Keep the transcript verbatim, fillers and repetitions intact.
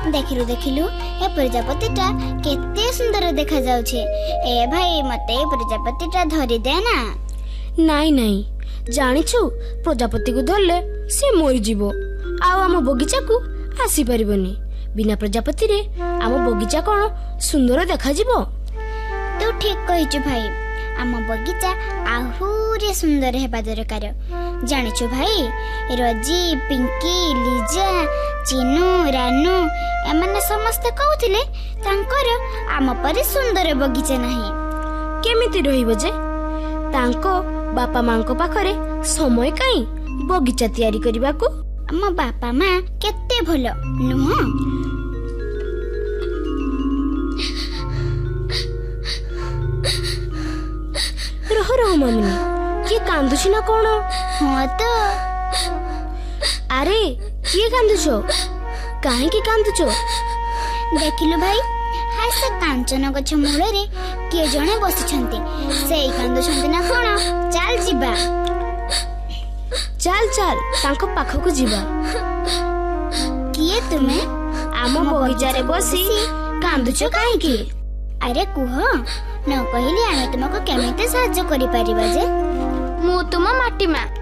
देखिलु देखिलु ए प्रजापतिटा केते सुंदर देखा जाउछे। ए भाई मते ए प्रजापतिटा धरि दे ना। नाई नाई जानिछु प्रजापति को धरले से मरि जीवो आ आम बगीचा को आसी परिबनी। बिना प्रजापति रे आम बगीचा कोन सुंदर देखा जीवो। तू ठीक कहिछु भाई, आम बगीचा आहुरे सुंदर हेबा दरकार। जानिछु भाई रजी, पिंकी, लीजा, चिनू, रानू एमाने समस्त कहउथिले तांकर आम परि सुंदर बगीचा नाही। केमिति रहिबो जे तांको बापा मांको पाखरे समय काई बगीचा तैयारी करबा को। आम बापा मां केते भलो नुह। रह रह मामुनी किए कांदुछि ना कोन। हां तो अरे किए कांदुछो काहे की कांदुछो। देखिलु भाई हाय से कांचन गछ मूले रे के जणे बसिछंती सेई कांदुछंती ना कोन। चल जिबा चल चल तांको पाखो को जिबा। किए तुमे आम बगीचा रे बसी कांदुछो काहे की। अरे कुह न कहली आमे तुमको केमिते सहाय्य करि परिबा जे। मु तुम माटी मा